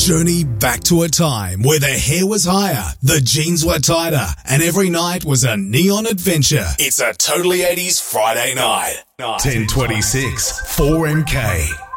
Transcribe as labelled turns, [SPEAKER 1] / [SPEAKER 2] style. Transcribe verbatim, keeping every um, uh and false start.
[SPEAKER 1] Journey back to a time where the hair was higher, the jeans were tighter, and every night was a neon adventure. It's a Totally eighties Friday night.
[SPEAKER 2] ten twenty-six, four M K.